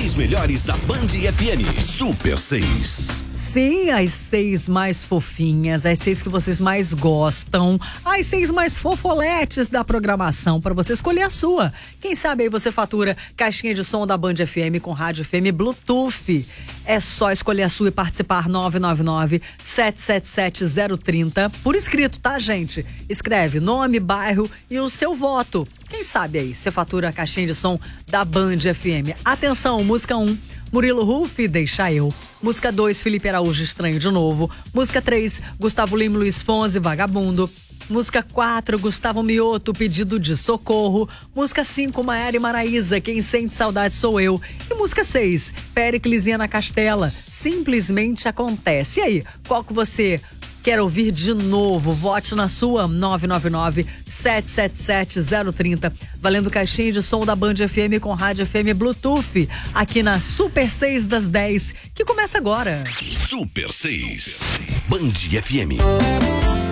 6 melhores da Band FM. Super 6. Sim, as 6 mais fofinhas, as 6 que vocês mais gostam, as 6 mais fofoletes da programação, para você escolher a sua. Quem sabe aí você fatura caixinha de som da Band FM com rádio FM Bluetooth. É só escolher a sua e participar. 999-777-030. Por escrito, tá, gente? Escreve nome, bairro e o seu voto. Quem sabe aí você fatura a caixinha de som da Band FM. Atenção, música 1. Murilo Huff, Deixa Eu. Música 2, Felipe Araújo, Estranho de Novo. Música 3, Gustavo Lima, Luiz Fonsi, Vagabundo. Música 4, Gustavo Mioto, Pedido de Socorro. Música 5, Maiara e Maraísa, Quem Sente Saudade Sou Eu. E música 6, Péricles e Ana Castela, Simplesmente Acontece. E aí, qual que você quer ouvir de novo? Vote na sua. 999-777-030. Valendo caixinha de som da Band FM com rádio FM Bluetooth. Aqui na Super 6 das 10, que começa agora. Super 6. Band FM.